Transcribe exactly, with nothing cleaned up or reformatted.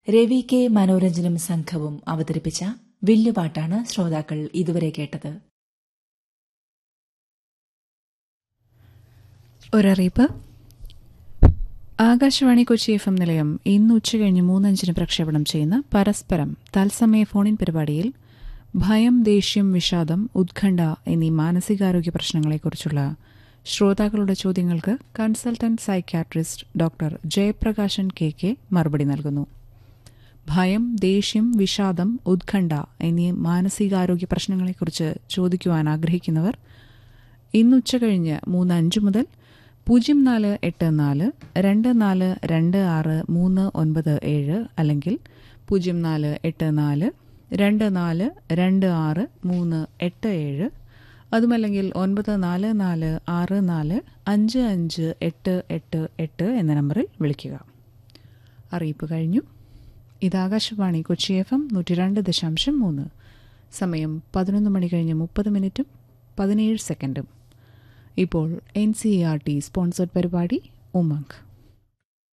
Ravi K മനോരഞ്ജനും സംഘവും അവതരിപ്പിച്ച വില്ലുപാട്ടാണ് ശ്രോതാക്കൾ ഇതുവരെ കേട്ടത്. ഒരറിയിപ്പ്. ആകാശവാണി കൊച്ചി എഫ് എം നിലയം ഇന്ന് ഉച്ചകഴിഞ്ഞ് മൂന്നഞ്ചിന് പ്രക്ഷേപണം ചെയ്യുന്ന പരസ്പരം തത്സമയ ഫോണിൻ പരിപാടിയിൽ ഭയം, ദേഷ്യം, വിഷാദം, ഉത്കണ്ഠ എന്നീ മാനസികാരോഗ്യ പ്രശ്നങ്ങളെക്കുറിച്ചുള്ള ശ്രോതാക്കളുടെ ചോദ്യങ്ങൾക്ക് consultant psychiatrist doctor Jayaprakashan K K മറുപടി നൽകുന്നു. ഭയം, ദേഷ്യം, വിഷാദം, ഉത്കണ്ഠ എന്നീ മാനസികാരോഗ്യ പ്രശ്നങ്ങളെക്കുറിച്ച് ചോദിക്കുവാൻ ആഗ്രഹിക്കുന്നവർ ഇന്ന് ഉച്ചകഴിഞ്ഞ് മൂന്ന് അഞ്ച് മുതൽ പൂജ്യം നാല് എട്ട് നാല് രണ്ട് നാല് രണ്ട് ആറ് മൂന്ന് ഒൻപത് ഏഴ് അല്ലെങ്കിൽ പൂജ്യം നാല് എട്ട് നാല് രണ്ട് നാല് രണ്ട് ആറ് മൂന്ന് എട്ട് ഏഴ് അതുമല്ലെങ്കിൽ ഒൻപത് നാല് നാല് ആറ് നാല് അഞ്ച് അഞ്ച് എട്ട് എട്ട് എട്ട് എന്ന നമ്പറിൽ വിളിക്കുക. അറിയിപ്പ് കഴിഞ്ഞു. ഇത് ആകാശവാണി കൊച്ചി എഫ് എം നൂറ്റി രണ്ട് ദശാംശം മൂന്ന്. സമയം പതിനൊന്ന് മണി കഴിഞ്ഞ് മുപ്പത് മിനിറ്റും പതിനേഴ് സെക്കൻഡും. ഇപ്പോൾ N C E R T sponsored പരിപാടി ഉമംഗ്.